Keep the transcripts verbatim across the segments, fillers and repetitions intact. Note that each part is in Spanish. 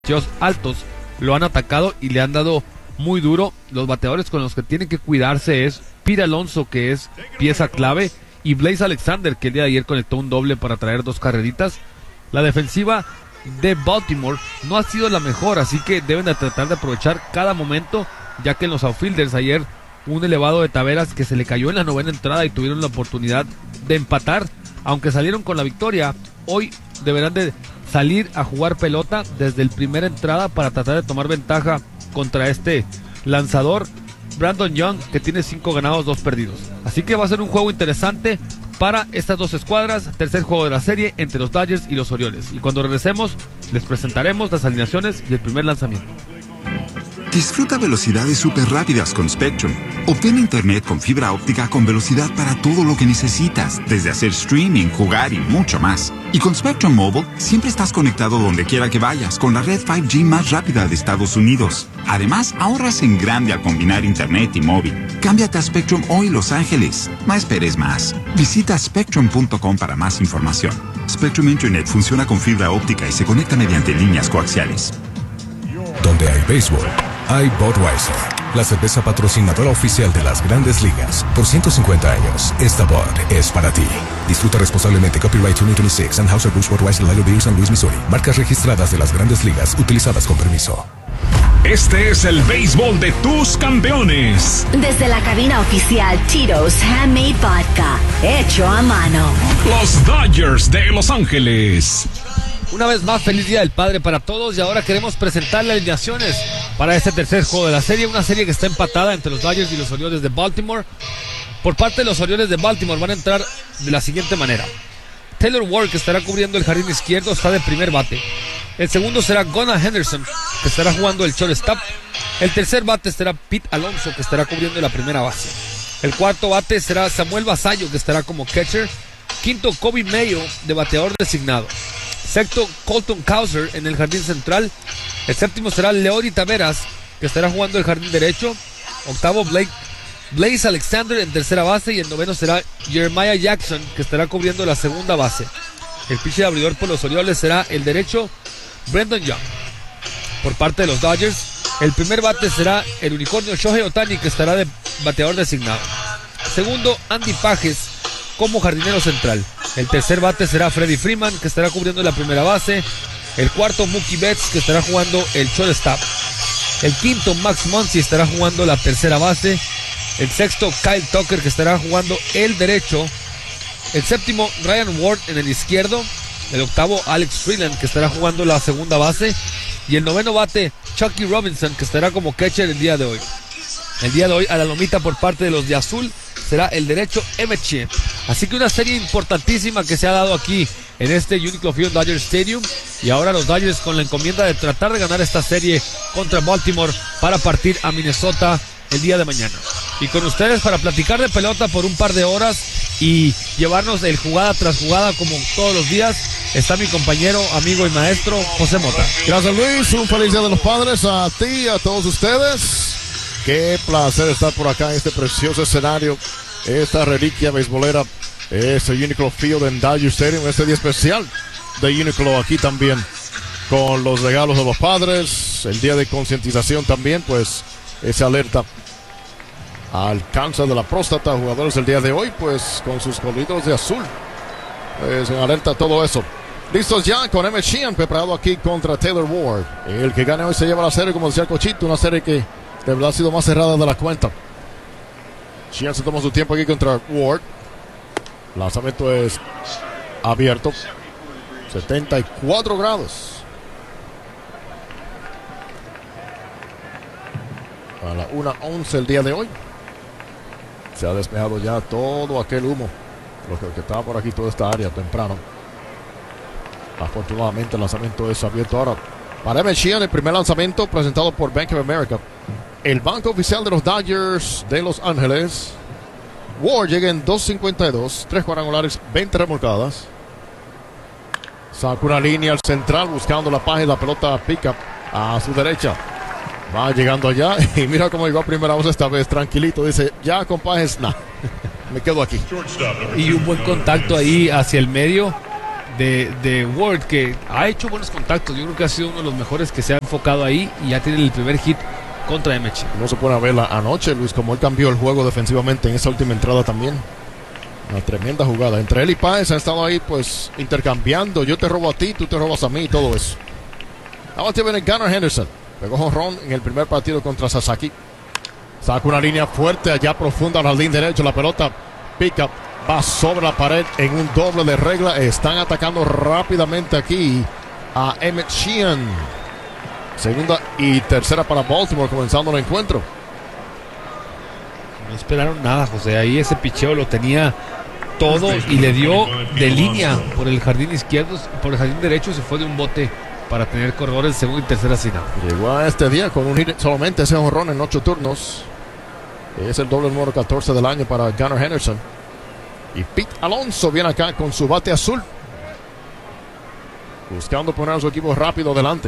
altos lo han atacado y le han dado muy duro. Los bateadores con los que tienen que cuidarse es Pete Alonso, que es pieza clave, y Blaze Alexander, que el día de ayer conectó un doble para traer dos carreritas. La defensiva de Baltimore no ha sido la mejor, así que deben de tratar de aprovechar cada momento, ya que en los outfielders ayer un elevado de Taveras que se le cayó en la novena entrada y tuvieron la oportunidad de empatar, aunque salieron con la victoria. Hoy deberán de salir a jugar pelota desde el primera entrada para tratar de tomar ventaja contra este lanzador Brandon Young, que tiene cinco ganados, dos perdidos. Así que va a ser un juego interesante para estas dos escuadras. Tercer juego de la serie entre los Dodgers y los Orioles, y cuando regresemos les presentaremos las alineaciones y el primer lanzamiento. Disfruta velocidades súper rápidas con Spectrum. Obtén internet con fibra óptica con velocidad para todo lo que necesitas, desde hacer streaming, jugar y mucho más. Y con Spectrum Mobile, siempre estás conectado donde quiera que vayas, con la red cinco G más rápida de Estados Unidos. Además, ahorras en grande al combinar internet y móvil. Cámbiate a Spectrum hoy, Los Ángeles. No esperes más. Visita spectrum punto com para más información. Spectrum Internet funciona con fibra óptica y se conecta mediante líneas coaxiales. Donde hay béisbol, hay Budweiser, la cerveza patrocinadora oficial de las Grandes Ligas. Por ciento cincuenta años, esta Bud es para ti. Disfruta responsablemente. Copyright dos mil veintiséis, Anheuser-Busch Budweiser, Lager Beer, San Luis, Missouri. Marcas registradas de las Grandes Ligas, utilizadas con permiso. Este es el béisbol de tus campeones. Desde la cabina oficial Tito's Handmade Vodka, hecho a mano. Los Dodgers de Los Ángeles. Una vez más, feliz Día del Padre para todos, y ahora queremos presentar las alineaciones para este tercer juego de la serie, una serie que está empatada entre los Dodgers y los Orioles de Baltimore. Por parte de los Orioles de Baltimore van a entrar de la siguiente manera: Taylor Ward, que estará cubriendo el jardín izquierdo, está de primer bate. El segundo será Gunnar Henderson, que estará jugando el shortstop. El tercer bate será Pete Alonso, que estará cubriendo la primera base. El cuarto bate será Samuel Basallo, que estará como catcher. Quinto, Kobe Mayo, de bateador designado. Sexto, Colton Cowser en el jardín central. El séptimo será Leody Taveras, que estará jugando el jardín derecho. Octavo, Blake, Blaze Alexander en tercera base. Y el noveno será Jeremiah Jackson, que estará cubriendo la segunda base. El pitcher abridor por los Orioles será el derecho Brandon Young. Por parte de los Dodgers, el primer bate será el unicornio Shohei Ohtani, que estará de bateador designado. Segundo, Andy Pages como jardinero central. El tercer bate será Freddie Freeman, que estará cubriendo la primera base. El cuarto, Mookie Betts, que estará jugando el shortstop. El quinto, Max Muncy, estará jugando la tercera base. El sexto, Kyle Tucker, que estará jugando el derecho. El séptimo, Ryan Ward en el izquierdo. El octavo, Alex Freeland, que estará jugando la segunda base. Y el noveno bate, Chucky Robinson, que estará como catcher el día de hoy. El día de hoy, a la lomita por parte de los de azul será el derecho Emmett Sheehan. Así que una serie importantísima que se ha dado aquí en este Uniqlo Field Dodger Stadium. Y ahora los Dodgers con la encomienda de tratar de ganar esta serie contra Baltimore para partir a Minnesota el día de mañana. Y con ustedes para platicar de pelota por un par de horas y llevarnos el jugada tras jugada como todos los días, está mi compañero, amigo y maestro José Mota. Gracias, Luis, un feliz Día de los Padres a ti y a todos ustedes. Qué placer estar por acá en este precioso escenario, esta reliquia beisbolera, este Uniqlo Field en Dodger Stadium, este día especial de Uniqlo aquí también, con los regalos de los padres, el día de concientización también, pues esa alerta al cáncer de la próstata, jugadores el día de hoy, pues con sus coloridos de azul, pues en alerta a todo eso. Listos ya con Emmett Sheehan preparado aquí contra Taylor Ward. El que gane hoy se lleva la serie, como decía Cochito, una serie que de verdad ha sido más cerrada de la cuenta. Sheehan se toma su tiempo aquí contra Ward. Lanzamiento es abierto. setenta y cuatro grados. A la una once el día de hoy. Se ha despejado ya todo aquel humo. Lo que, que estaba por aquí, toda esta área temprano. Afortunadamente el lanzamiento es abierto ahora. Para Emmett Sheehan, el primer lanzamiento presentado por Bank of America. El banco oficial de los Dodgers de Los Ángeles. Ward llega en dos cincuenta y dos, tres cuadrangulares, veinte remolcadas. Saca una línea al central buscando la paja y la pelota pica a su derecha. Va llegando allá y mira cómo llegó a primera voz esta vez, tranquilito. Dice, ya con pajes, nah, me quedo aquí. Y un buen contacto ahí hacia el medio de, de Ward, que ha hecho buenos contactos. Yo creo que ha sido uno de los mejores que se ha enfocado ahí y ya tiene el primer hit contra M H. No se puede verla anoche, Luis, como él cambió el juego defensivamente en esa última entrada también. Una tremenda jugada. Entre él y Páez ha estado ahí pues intercambiando. Yo te robo a ti, tú te robas a mí y todo eso. Ahora viene Gunnar Henderson. Pegó jonrón en el primer partido contra Sasaki. Saca una línea fuerte allá profunda al jardín derecho. La pelota pica, va sobre la pared en un doble de regla. Están atacando rápidamente aquí a Emmett Sheehan. Segunda y tercera para Baltimore comenzando el encuentro. No esperaron nada, José. Ahí ese picheo lo tenía todo y le dio de línea por el jardín izquierdo, por el jardín derecho y se fue de un bote para tener corredores de segunda y tercera final. Llegó a este día con un hit solamente, ese jonrón en ocho turnos. Es el doble número catorce del año para Gunnar Henderson. Y Pete Alonso viene acá con su bate azul, buscando poner a su equipo rápido delante.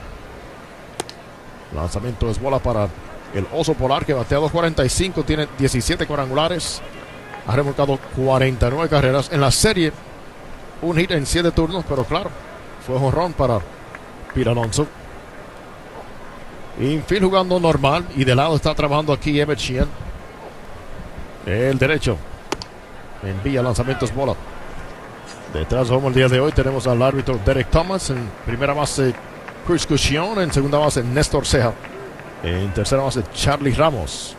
Lanzamiento es bola para el oso polar, que batea dos cuarenta y cinco, tiene diecisiete cuadrangulares, ha remolcado cuarenta y nueve carreras en la serie. Un hit en siete turnos, pero claro, fue jonrón para Pete Alonso. Infield jugando normal y de lado está trabajando aquí Emmett Sheehan. El derecho envía lanzamientos bola. Detrás de home el día de hoy tenemos al árbitro Derek Thomas. En primera base Chris Cushing, en segunda base Néstor Ceja, en tercera base Charlie Ramos.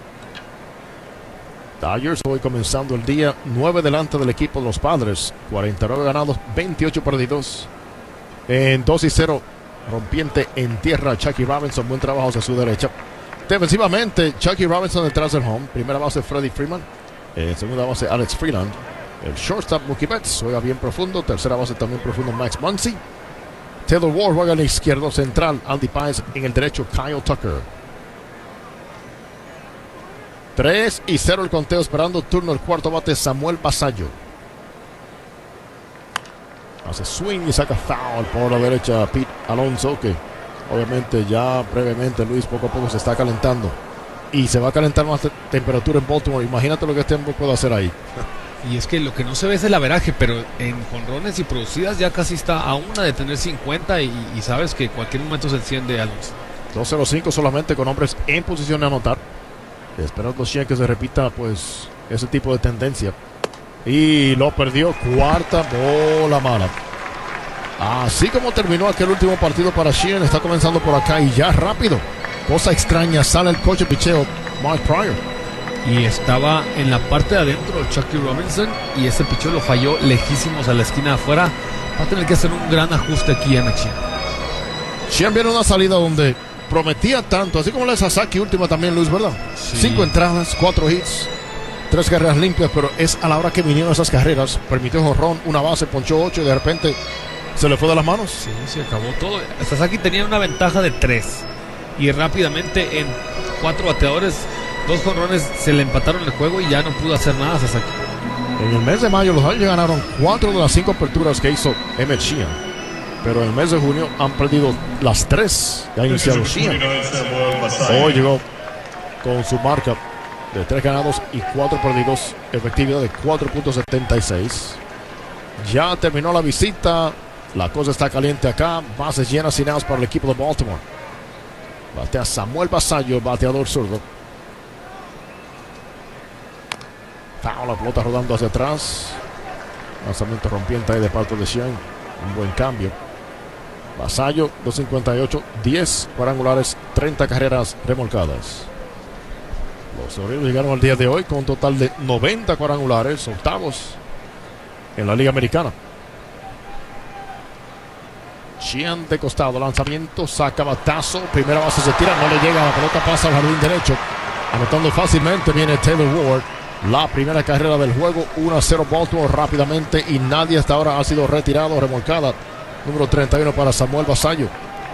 Dodgers hoy comenzando el día nueve delante del equipo de los Padres, cuarenta y nueve ganados, veintiocho perdidos. En dos y cero rompiente en tierra Chucky Robinson, buen trabajo hacia su derecha. Defensivamente Chucky Robinson detrás del home, primera base Freddie Freeman, en segunda base Alex Freeland. El shortstop Mookie Betts juega bien profundo, tercera base también profundo Max Muncy. Taylor Ward juega en el izquierdo, central Andy Páez, en el derecho Kyle Tucker. tres y cero el conteo, esperando turno el cuarto bate Samuel Basallo. Hace swing y saca foul por la derecha Pete Alonso, que obviamente ya brevemente, Luis, poco a poco se está calentando. Y se va a calentar más te temperatura en Baltimore. Imagínate lo que este hombre puede hacer ahí. Y es que lo que no se ve es el averaje, pero en jonrones y producidas ya casi está a una de tener cincuenta y, y sabes que en cualquier momento se enciende Alonso. dos cero cinco solamente con hombres en posición de anotar. Esperando Sheehan que se repita pues ese tipo de tendencia. Y lo perdió, cuarta bola mala. Así como terminó aquel último partido para Sheehan, está comenzando por acá y ya rápido. Cosa extraña, sale el coche picheo Mark Prior. Y estaba en la parte de adentro Chucky Robinson y ese picheo lo falló lejísimos a la esquina de afuera. Va a tener que hacer un gran ajuste aquí en Sheehan. Sheehan viene una salida donde prometía tanto, así como la de Sasaki última también, Luis, ¿verdad? Sí. Cinco entradas, cuatro hits, tres carreras limpias, pero es a la hora que vinieron esas carreras. Permitió jonrón, una base, ponchó ocho y de repente se le fue de las manos. Sí, se acabó todo. Sasaki tenía una ventaja de tres y rápidamente en cuatro bateadores, dos jonrones, se le empataron el juego y ya no pudo hacer nada Sasaki. En el mes de mayo los Dodgers ganaron cuatro de las cinco aperturas que hizo Emmett Sheehan, pero en el mes de junio han perdido las tres que ha iniciado Sheehan. Hoy llegó con su marca de tres ganados y cuatro perdidos, efectividad de cuatro punto setenta y seis. Ya terminó la visita, la cosa está caliente acá, bases llenas sin outs para el equipo de Baltimore. Batea Samuel Basallo, bateador zurdo. Foul, la pelota rodando hacia atrás. Lanzamiento rompiente ahí de parte de Sheehan. Un buen cambio. Basallo, dos cincuenta y ocho, diez cuadrangulares, treinta carreras remolcadas. Los Orioles llegaron al día de hoy con un total de noventa cuadrangulares, octavos en la Liga Americana. Sheehan de costado, lanzamiento, saca batazo, primera base se tira, no le llega, la pelota pasa al jardín derecho. Anotando fácilmente viene Taylor Ward. La primera carrera del juego, uno a cero Baltimore rápidamente y nadie hasta ahora ha sido retirado, remolcada. Número treinta y uno para Samuel Basallo.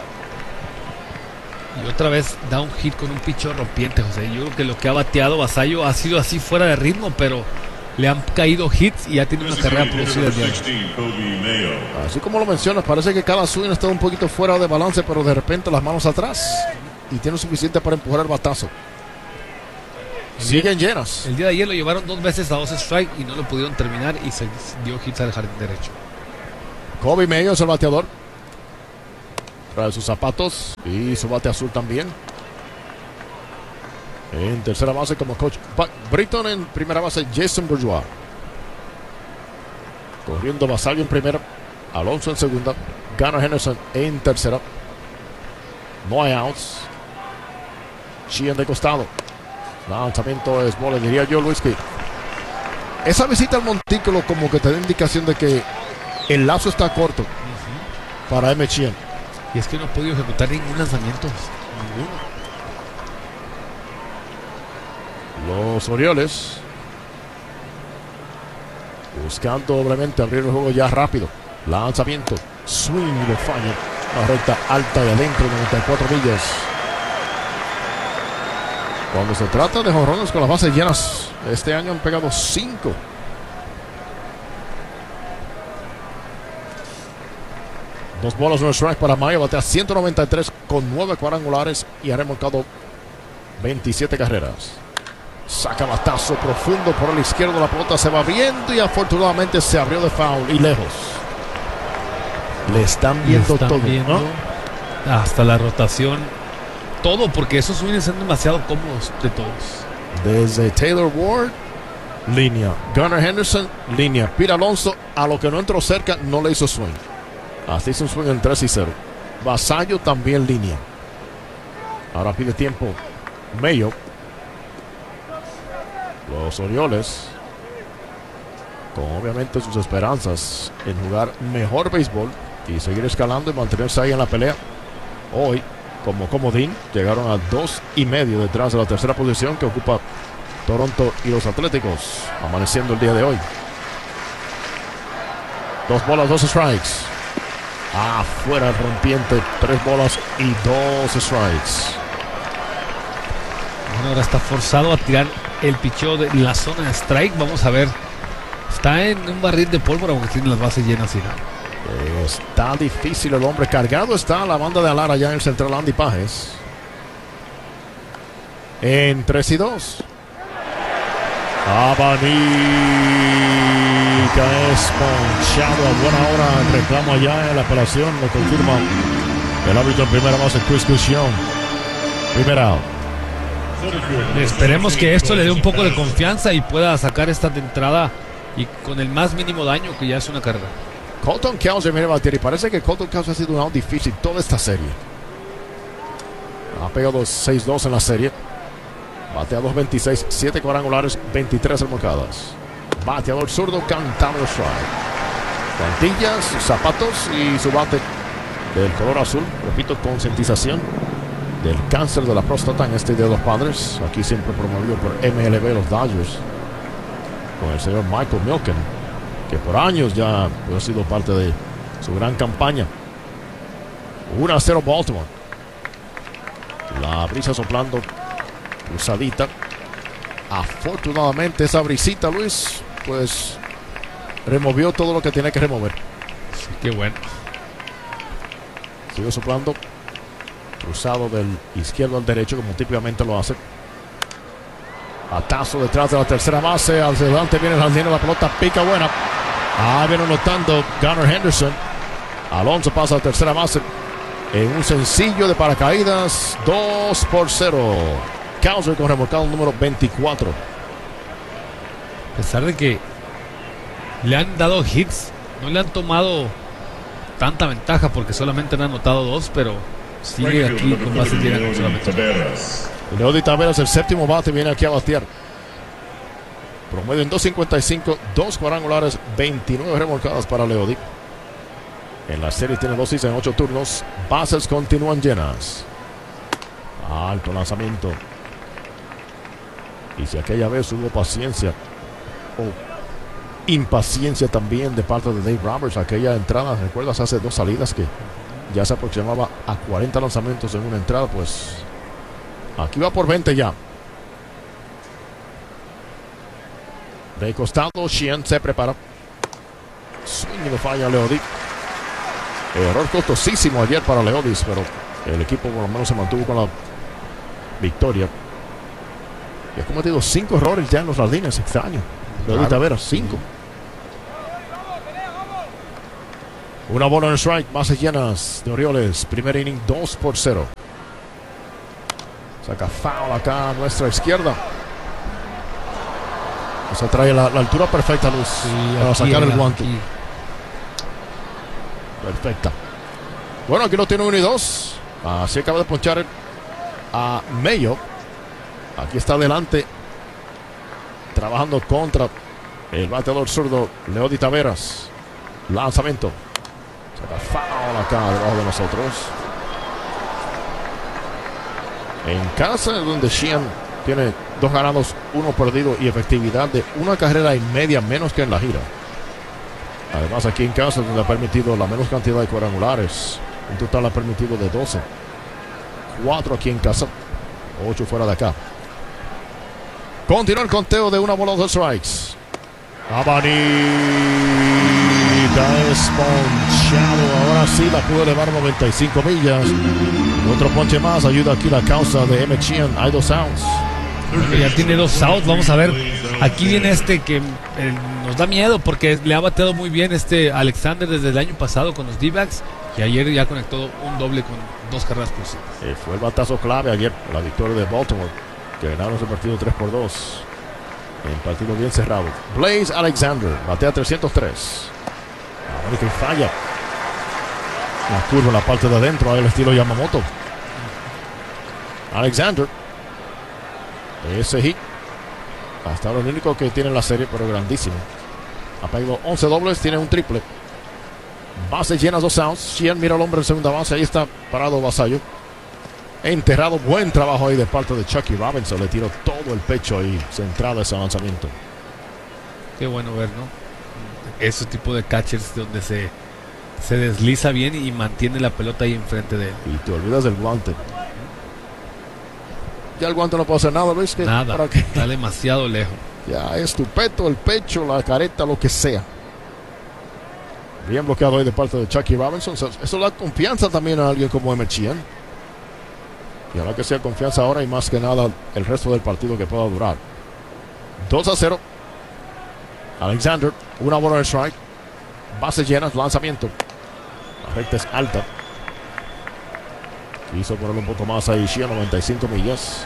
Y otra vez da un hit con un picheo rompiente, José. Yo creo que lo que ha bateado Basallo ha sido así fuera de ritmo, pero le han caído hits y ya tiene una carrera producida el día de hoy. Así como lo mencionas, parece que cada swing está un poquito fuera de balance, pero de repente las manos atrás y tiene suficiente para empujar el batazo. Siguen llenas. El día de ayer lo llevaron dos veces a dos strike y no lo pudieron terminar y se dio hits al jardín derecho. Kobe Mayo es el bateador. Trae sus zapatos y su bate azul también. En tercera base como coach Buck Britton. En primera base Jason Bourgeois. Corriendo Vasallo en primera. Alonso en segunda. Gunnar Henderson en tercera. No hay outs. Sheehan de costado. Lanzamiento es bola, diría yo, Luis, que esa visita al montículo como que te da indicación de que el lazo está corto uh-huh. para M. Sheehan. Y es que no ha podido ejecutar ningún lanzamiento. Ninguno. Los Orioles buscando obviamente abrir el juego ya rápido. Lanzamiento, swing y lo falla. Una recta alta y adentro, noventa y cuatro millas. Cuando se trata de jonrones con las bases llenas, este año han pegado cinco. Dos bolas, un strike para Mayo. Batea ciento noventa y tres con nueve cuadrangulares y ha remolcado veintisiete carreras. Saca batazo profundo por el izquierdo. La pelota se va viendo y afortunadamente se abrió de foul y lejos. Le están viendo están todo, viendo ¿no? Hasta la rotación. Todo, porque esos swings son demasiado cómodos de todos. Desde Taylor Ward, línea. Gunnar Henderson, línea. Pete Alonso, a lo que no entró cerca, no le hizo swing. Así hizo un swing en tres y cero. Vasallo también línea. Ahora pide tiempo Mayo. Los Orioles, con obviamente sus esperanzas en jugar mejor béisbol y seguir escalando y mantenerse ahí en la pelea. Hoy, como comodín, llegaron a dos y medio detrás de la tercera posición que ocupa Toronto y los Atléticos, amaneciendo el día de hoy. Dos bolas, dos strikes. Afuera el rompiente, tres bolas y dos strikes. Bueno, ahora está forzado a tirar el picheo de la zona de strike. Vamos a ver. Está en un barril de pólvora porque tiene las bases llenas y nada. Está difícil el hombre. Cargado está la banda de Alara ya en el central. Andy Pajes. En tres y dos. Abanica es ponchado a buena hora. El reclamo allá en la apelación. Lo confirma el árbitro en primera base, Chris Cushon. Primera out. Esperemos que esto le dé un poco de confianza y pueda sacar esta de entrada y con el más mínimo daño, que ya es una carrera. Colton Cowser viene a batir y parece que Colton Cowser ha sido un out difícil toda esta serie. Ha pegado seis dos en la serie. Batea dos veintiséis, siete cuadrangulares, veintitrés remolcadas. Bateador zurdo, cantando strike. Plantillas, sus zapatos y su bate del color azul. Repito, concientización del cáncer de la próstata en este Día de los Padres. Aquí siempre promovido por M L B, los Dodgers, con el señor Michael Milken, que por años ya ha sido parte de su gran campaña. uno a cero Baltimore. La brisa soplando cruzadita. Afortunadamente esa brisita, Luis, pues removió todo lo que tiene que remover. Sí, qué bueno. Sigue soplando cruzado del izquierdo al derecho, como típicamente lo hace. Batazo detrás de la tercera base. Hacia adelante viene el jardinero, la pelota pica buena. Ah, viene anotando Gunnar Henderson. Alonso pasa a la tercera base en un sencillo de paracaídas. dos por cero. Cowser con remolcado número veinticuatro. A pesar de que le han dado hits, no le han tomado tanta ventaja porque solamente han anotado dos, pero sigue aquí con bases llenas con solamente. Leody Taveras, el séptimo bate, viene aquí a batear. Promedio en dos cincuenta y cinco, dos cuadrangulares, veintinueve remolcadas para Leody. En la serie tiene dos hits en ocho turnos. Bases continúan llenas. Alto lanzamiento. Y si aquella vez hubo paciencia o impaciencia también de parte de Dave Roberts, aquella entrada, ¿recuerdas? Hace dos salidas que ya se aproximaba a cuarenta lanzamientos en una entrada, pues aquí va por veinte ya. De costado, Sheehan se prepara. Swing y lo falla Leody. Error costosísimo ayer para Leodis, pero el equipo por lo menos se mantuvo con la victoria. Y ha cometido cinco errores ya en los jardines, extraño. Leody Taveras, cinco. Una bola en strike, bases llenas de Orioles. Primer inning, dos por cero. Saca foul acá a nuestra izquierda. Se trae la, la altura perfecta, Luz, Sí, para aquí sacar era, el guante. aquí. Perfecta. Bueno, aquí lo tiene uno y dos. Así acaba de ponchar a Mayo. Aquí está adelante, trabajando contra el bateador zurdo Leody Taveras. Lanzamiento. Saca foul acá debajo de nosotros. En casa, donde Sheehan tiene dos ganados, uno perdido y efectividad de una carrera y media menos que en la gira. Además, aquí en casa, donde ha permitido la menos cantidad de cuadrangulares. Un total ha permitido de doce. cuatro aquí en casa, ocho fuera de acá. Continúa el conteo de una bola, dos strikes. Abanita es ponchado. Ahora sí la pudo elevar noventa y cinco millas. Otro ponche más ayuda aquí la causa de Emmett Sheehan. Hay dos outs. Ya tiene dos outs. Vamos a ver. Aquí viene este que eh, nos da miedo porque le ha bateado muy bien este Alexander desde el año pasado con los D-backs. Y ayer ya conectó un doble con dos carreras posibles. Eh, fue el batazo clave ayer, la victoria de Baltimore, que ganaron ese partido tres por dos. En partido bien cerrado. Blaze Alexander batea trescientos tres. Ahora que falla. La curva en la parte de adentro, ahí el estilo Yamamoto. Alexander. Ese hit. Hasta ahora el único que tiene en la serie, pero grandísimo. Ha pegado once dobles, tiene un triple. Bases llenas, dos outs. Sheehan mira al hombre en segunda base. Ahí está parado Vasallo. Enterrado. Buen trabajo ahí de parte de Chucky Robinson. Le tiró todo el pecho ahí, centrado ese lanzamiento. Qué bueno ver, ¿no? Ese tipo de catchers donde se, se desliza bien y mantiene la pelota ahí enfrente de él. Y te olvidas del guante. Ya el guante no puede hacer nada, ¿ves? ¿Qué? Nada, ¿Para qué? está demasiado lejos. Ya es tu peto, el pecho, la careta, lo que sea. Bien bloqueado ahí de parte de Chucky Robinson. Eso da confianza también a alguien como Emmett Sheehan. Y ahora que sea confianza ahora y más que nada el resto del partido que pueda durar. dos a cero. Alexander, una bola de strike. Bases llenas, lanzamiento. La recta es alta. Quiso ponerle un poco más ahí Sheehan, noventa y cinco millas.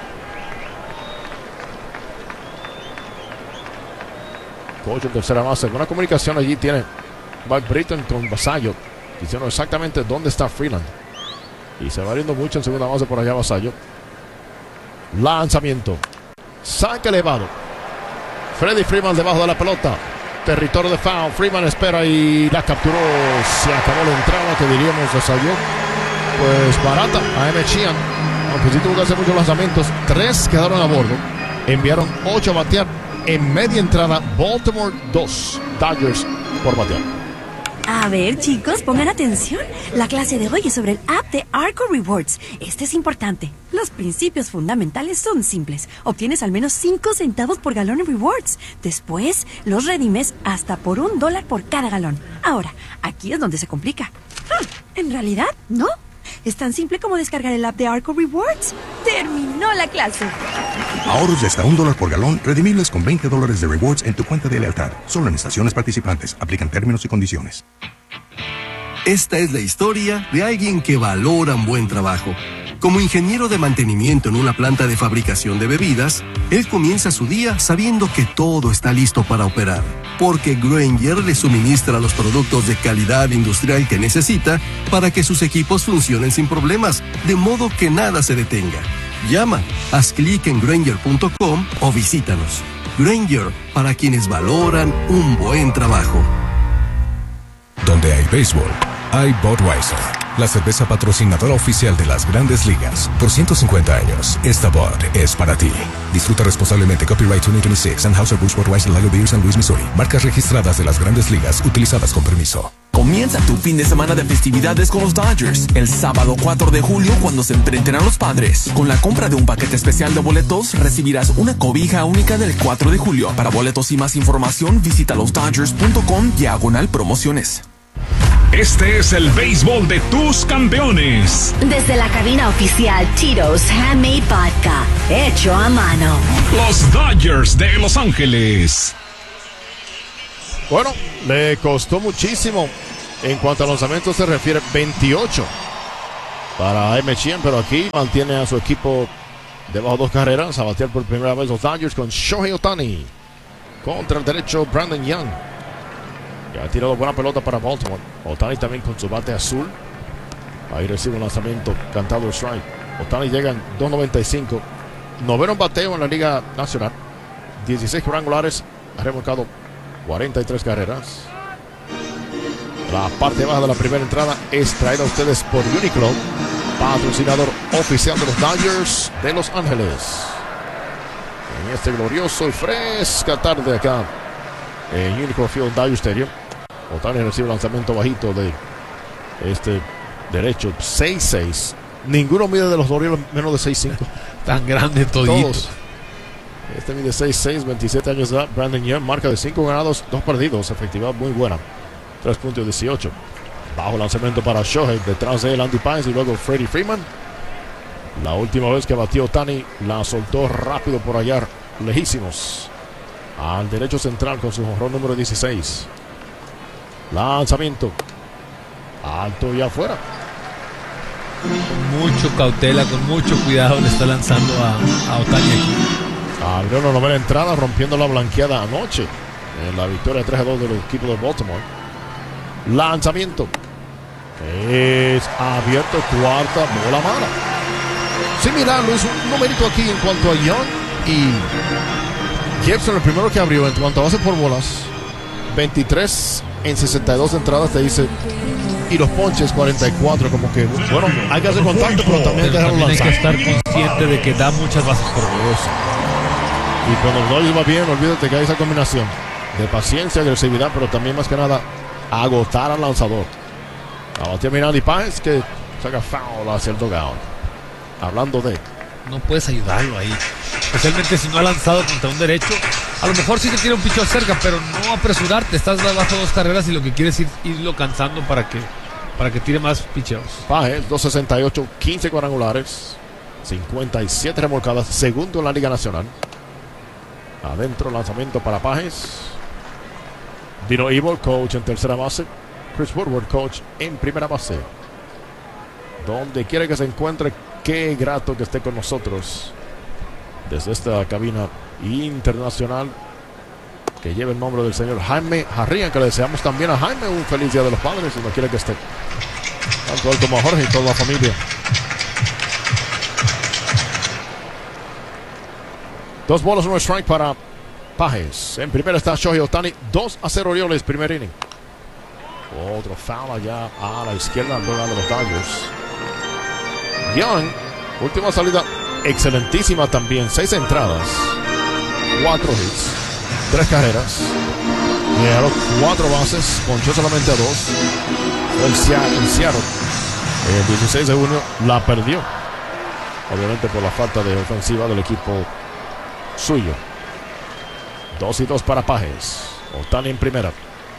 Coach en tercera base. Buena comunicación allí tiene Mike Britton con Vasallo, diciendo exactamente dónde está Freeland. Y se va abriendo mucho en segunda base por allá Vasallo. Lanzamiento. Saque elevado. Freddie Freeman debajo de la pelota. Territorio de foul. Freeman espera y la capturó. Se acabó la entrada que diríamos Vasallo. Pues barata a Emmett Sheehan. Aunque sí tuvo que hacer muchos lanzamientos. Tres quedaron a bordo. Enviaron ocho a batear. En media entrada, Baltimore dos. Dodgers por batear. A ver, chicos, pongan atención. La clase de hoy es sobre el app de Arco Rewards. Este es importante. Los principios fundamentales son simples. Obtienes al menos cinco centavos por galón en rewards. Después, los redimes hasta por un dólar por cada galón. Ahora, aquí es donde se complica. Hmm, en realidad, no. Es tan simple como descargar el app de Arco Rewards. ¡Terminó la clase! Ahorros de hasta un dólar por galón, redimibles con veinte dólares de rewards en tu cuenta de lealtad. Solo en estaciones participantes. Aplican términos y condiciones. Esta es la historia de alguien que valora un buen trabajo. Como ingeniero de mantenimiento en una planta de fabricación de bebidas, él comienza su día sabiendo que todo está listo para operar, porque Grainger le suministra los productos de calidad industrial que necesita para que sus equipos funcionen sin problemas, de modo que nada se detenga. Llama, haz clic en Grainger punto com o visítanos. Grainger, para quienes valoran un buen trabajo. Donde hay béisbol, hay Budweiser, la cerveza patrocinadora oficial de las Grandes Ligas. Por ciento cincuenta años, esta Bud es para ti. Disfruta responsablemente. Copyright veinte veintiséis, Anheuser-Busch Budweiser Lager Beer, San Luis, Missouri. Marcas registradas de las Grandes Ligas, utilizadas con permiso. Comienza tu fin de semana de festividades con los Dodgers. El sábado cuatro de julio, cuando se enfrenten a los Padres. Con la compra de un paquete especial de boletos, recibirás una cobija única del cuatro de julio. Para boletos y más información, visita los dodgers punto com diagonal promociones. Este es el béisbol de tus campeones. Desde la cabina oficial Tito's Handmade Vodka, hecho a mano. Los Dodgers de Los Ángeles. Bueno, le costó muchísimo En cuanto a lanzamientos se refiere, veintiocho para M. Chien, pero aquí mantiene a su equipo debajo dos carreras. A batear por primera vez los Dodgers con Shohei Ohtani contra el derecho Brandon Young. Ya ha tirado buena pelota para Baltimore. Ohtani también con su bate azul. Ahí recibe un lanzamiento cantado de strike. Ohtani llega en dos noventa y cinco. Noveno bateo en la Liga Nacional. dieciséis cuadrangulares. Ha remolcado cuarenta y tres carreras. La parte baja de la primera entrada es traída a ustedes por Uniqlo, patrocinador oficial de los Dodgers de Los Ángeles. En este glorioso y fresca tarde acá en Uniqlo Field, Dodger Stadium. Ohtani recibe el lanzamiento bajito de este derecho, seis seis. Ninguno mide de los Orioles menos de seis cinco. Tan grande todito. Todos. Este mide seis seis, veintisiete años de edad. Brandon Young, marca de cinco ganados, dos perdidos. Efectividad muy buena. tres punto dieciocho. Bajo lanzamiento para Shohei. Detrás de él Andy Pines y luego Freddie Freeman. La última vez que batió Ohtani la soltó rápido por allá, lejísimos. Al derecho central con su jonrón número dieciséis. Lanzamiento. Alto y afuera. Con mucho cautela, con mucho cuidado le está lanzando a, a Ohtani aquí. Abrió una novena entrada rompiendo la blanqueada anoche en la victoria tres a dos del equipo de Baltimore. Lanzamiento. Es abierto, cuarta bola mala. Similar, Luis, un numerito aquí en cuanto a Young y Gibson, el primero que abrió en cuanto a base por bolas. veintitrés en sesenta y dos entradas, te dice. Y los ponches cuarenta y cuatro, como que, bueno, hay que hacer contacto, pero también, pero también hay lanzar. que estar consciente de que da muchas bases por bolas. Y cuando los Dodgers va bien, olvídate que hay esa combinación de paciencia, agresividad, pero también más que nada agotar al lanzador. A batear Miranda y Páez que saca foul hacia el dugout. Hablando de... No puedes ayudarlo ahí. Especialmente si no ha lanzado contra un derecho. A lo mejor sí te tiene un picheo cerca, pero no apresurarte. Estás bajo dos carreras y lo que quieres es ir, irlo cansando para que, para que tire más picheos. Páez, dos sesenta y ocho, quince cuadrangulares, cincuenta y siete remolcadas, segundo en la Liga Nacional. Adentro, lanzamiento para Páez. Dino Evil, coach en tercera base. Chris Woodward, coach en primera base. Donde quiera que se encuentre, qué grato que esté con nosotros desde esta cabina internacional que lleva el nombre del señor Jaime Jarrían, que le deseamos también a Jaime un feliz Día de los Padres, donde quiera que esté. Tanto él como a Jorge y toda la familia. Dos bolas, un strike para Páez. En primera está Shohei Ohtani, dos a cero Orioles, primer inning. Otro foul allá a la izquierda, al lado de los Dodgers. Young, última salida excelentísima también, seis entradas, cuatro hits, tres carreras, llegaron cuatro bases, ponchó solamente a dos. Fue el Seattle, el dieciséis de junio la perdió, obviamente por la falta de ofensiva del equipo suyo. Dos y dos para Páez. Ohtani en primera.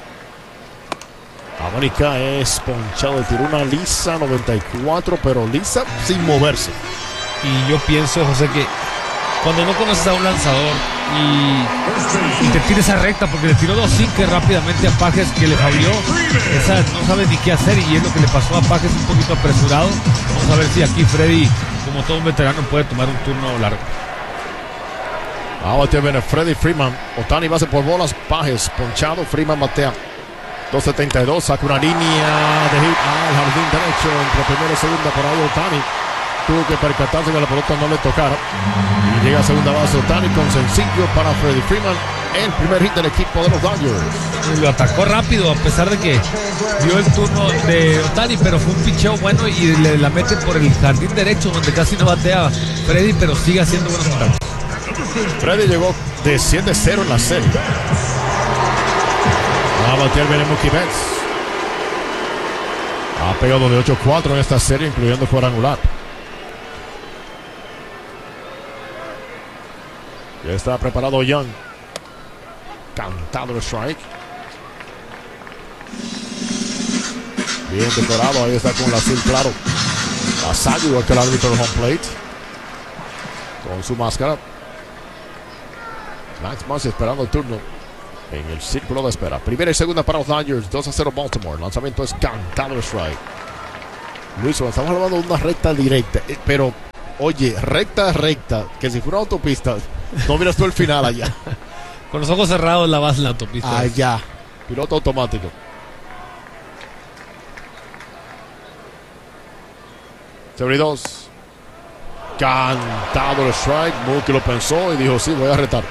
América es ponchado, tiró una lisa noventa y cuatro, pero lisa sin moverse. Y yo pienso, José, que cuando no conoces a un lanzador y, y te tira esa recta, porque le tiró dos sinkers rápidamente a Páez que le falló, esa no sabe ni qué hacer, y es lo que le pasó a Páez, un poquito apresurado. Vamos a ver si aquí Freddy, como todo un veterano, puede tomar un turno largo. Ahora viene Freddie Freeman. Ohtani base por bolas, Páez ponchado, Freeman batea dos setenta y dos, saca una línea de hit al jardín derecho entre primera y segunda. Por ahí Ohtani tuvo que percatarse que la pelota no le tocara y llega a segunda base Ohtani con sencillo para Freddie Freeman, el primer hit del equipo de los Dodgers. Lo atacó rápido a pesar de que dio el turno de Ohtani, pero fue un picheo bueno y le la mete por el jardín derecho donde casi no batea Freddy, pero sigue haciendo buenos contactos. Freddy llegó de siete cero en la serie. Va a batear viene Mookie Betts. Ha pegado de ocho cuatro en esta serie, incluyendo cuadrangular. Ya está preparado Young. Cantado el strike. Bien decorado, ahí está con el azul claro. Asayo, igual que el árbitro del home plate. Con su máscara. Max Muncy esperando el turno en el círculo de espera. Primera y segunda para los Dodgers. dos a cero Baltimore. Lanzamiento es cantado strike. Luis, estamos hablando de una recta directa. Eh, pero, oye, recta, recta. Que si fuera autopista, no miras tú el final allá. Con los ojos cerrados la vas en la autopista. Allá. Piloto automático. Sobre dos. Cantado el strike. Mookie lo pensó y dijo, sí, voy a retar.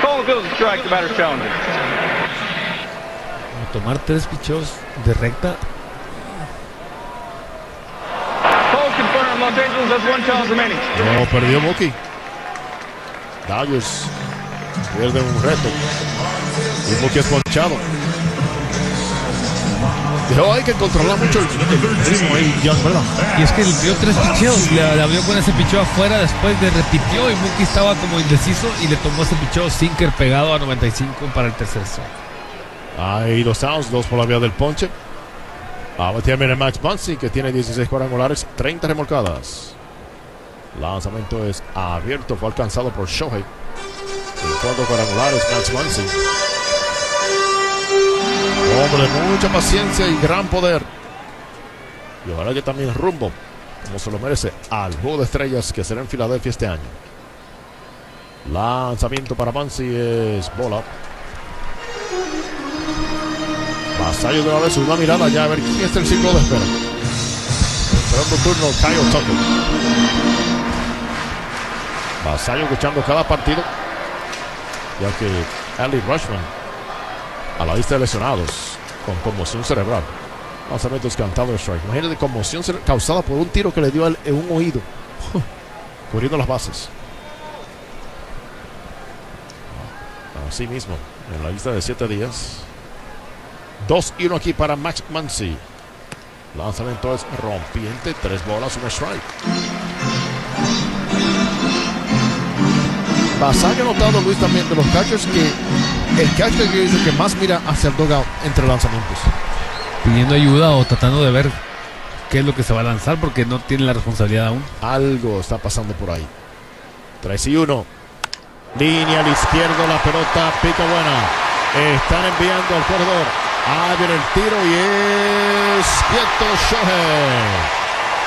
Tomar tres picheos de recta. No, perdió Mookie. Dodgers pierde un reto. Y Mookie es ponchado. Dijo, hay que controlar mucho el, el ritmo ahí, ya, ¿verdad? Y es que le dio tres picheos, le, le abrió con ese picheo afuera, después le repitió y Mookie estaba como indeciso y le tomó ese picheo sinker pegado a noventa y cinco para el tercer. Ahí los outs, dos por la vía del ponche. Ahora tiene Max Muncy, que tiene dieciséis cuadrangulares, treinta remolcadas. Lanzamiento es abierto, fue alcanzado por Shohei. En cuatro cuadrangulares, Max Muncy. Hombre de mucha paciencia y gran poder. Y ojalá que también rumbo, como se lo merece, al juego de estrellas que será en Filadelfia este año. Lanzamiento para Muncy es bola. Vasallo de una vez, una mirada ya a ver quién es el ciclo de espera. Esperando turno Kyle Tucker. Vasallo escuchando cada partido, ya que Ali Rushman a la lista de lesionados con conmoción cerebral. Lanzamiento es cantado de strike. Imagínate, conmoción causada por un tiro que le dio en un oído, cubriendo las bases. Así mismo, en la lista de siete días. dos y uno aquí para Max Muncy. Lanzamiento es rompiente. Tres bolas, un strike. Vasallo ha notado, Luis, también de los catchers que el catcher que dice que más mira hacia el dugout entre lanzamientos. Pidiendo ayuda o tratando de ver qué es lo que se va a lanzar porque no tiene la responsabilidad aún. Algo está pasando por ahí. tres y uno. Línea al izquierdo, la pelota pica buena. Están enviando al corredor. Ah, viene el tiro y es quieto Shohei.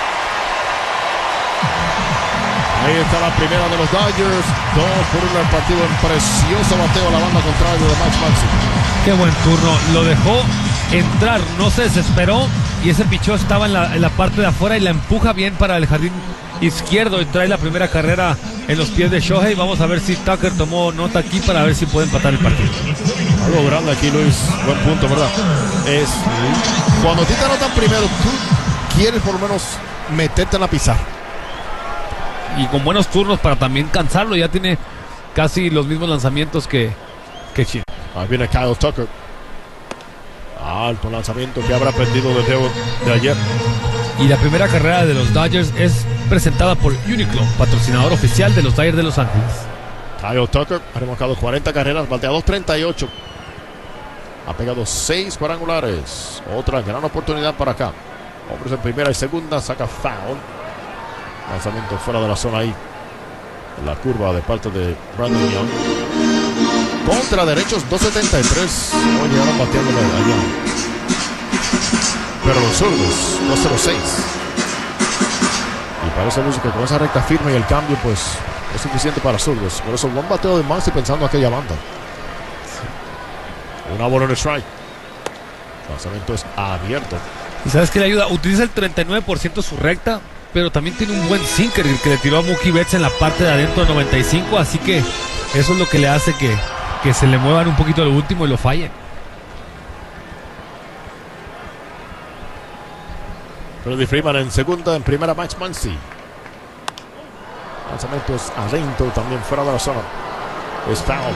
Ahí está la primera de los Dodgers. Dos por uno el partido en precioso bateo a la banda contraria de Max Muncy. Qué buen turno. Lo dejó entrar, no se desesperó. Y ese picheo estaba en la, en la parte de afuera y la empuja bien para el jardín izquierdo y trae la primera carrera en los pies de Shohei. Vamos a ver si Tucker tomó nota aquí para ver si puede empatar el partido. Algo grande aquí, Luis. Buen punto, ¿verdad? Es cuando a ti te anotan primero, tú quieres por lo menos meterte en la pizarra. Y con buenos turnos para también cansarlo. Ya tiene casi los mismos lanzamientos que, que Chin. Ahí viene Kyle Tucker. Alto lanzamiento que habrá aprendido desde de ayer. Y la primera carrera de los Dodgers es presentada por Uniqlo, patrocinador oficial de los Dodgers de Los Ángeles. Kyle Tucker ha remolcado cuarenta carreras, batea dos treinta y ocho. Ha pegado seis cuadrangulares. Otra gran oportunidad para acá. Hombres en primera y segunda, saca foul. Lanzamiento fuera de la zona ahí. La curva de parte de Brandon Young. Contra derechos dos setenta y tres. Hoy llegaron bateándole allá. Pero los zurdos dos cero seis. Y parece, Luis, que con esa recta firme y el cambio pues es suficiente para zurdos. Por eso buen bateo de Muncy pensando aquella banda. Sí. Una bola en el strike. Lanzamiento es abierto. ¿Y sabes qué le ayuda? Utiliza el treinta y nueve por ciento su recta, pero también tiene un buen sinker que le tiró a Mookie Betts en la parte de adentro de noventa y cinco, así que eso es lo que le hace que, que se le muevan un poquito al último y lo fallen. Freddie Freeman en segunda, en primera Max Muncy. Lanzamientos adentro, también fuera de la zona. Es foul.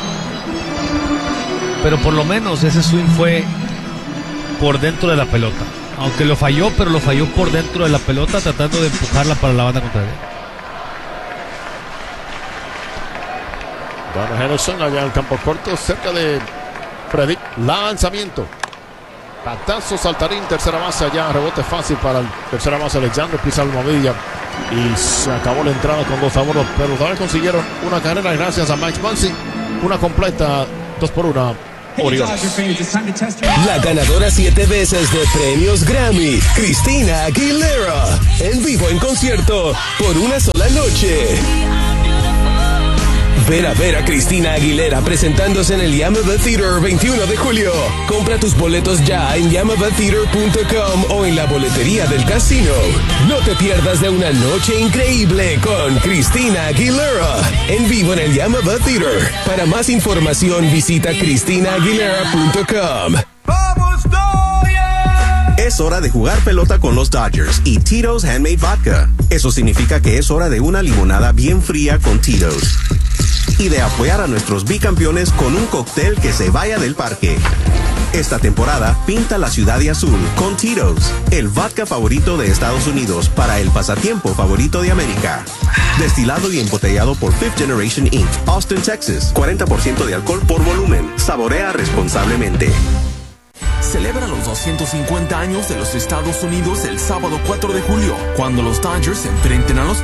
Pero por lo menos ese swing fue por dentro de la pelota. Aunque lo falló, pero lo falló por dentro de la pelota, tratando de empujarla para la banda contraria. Donald Henderson allá en el campo corto, cerca de Freddy. Lanzamiento. Patazo, saltarín, tercera base allá, rebote fácil para el tercera base Alexander, pisa la almohadilla y se acabó la entrada con dos a bordo, pero los Dodgers consiguieron una carrera gracias a Max Muncy, una completa, dos por una Orioles. La ganadora siete veces de premios Grammy, Christina Aguilera, en vivo en concierto por una sola noche. Ven a ver a Christina Aguilera presentándose en el Yamava Theater veintiuno de julio. Compra tus boletos ya en yamava theater punto com o en la boletería del casino. No te pierdas de una noche increíble con Christina Aguilera en vivo en el Yamava Theater. Para más información visita christina aguilera punto com. Es hora de jugar pelota con los Dodgers y Tito's Handmade Vodka. Eso significa que es hora de una limonada bien fría con Tito's. Y de apoyar a nuestros bicampeones con un cóctel que se vaya del parque. Esta temporada, pinta la ciudad de azul con Tito's, el vodka favorito de Estados Unidos para el pasatiempo favorito de América. Destilado y embotellado por Fifth Generation incorporated. Austin, Texas. cuarenta por ciento de alcohol por volumen. Saborea responsablemente. Celebra los doscientos cincuenta años de los Estados Unidos el sábado cuatro de julio, cuando los Dodgers se enfrenten a los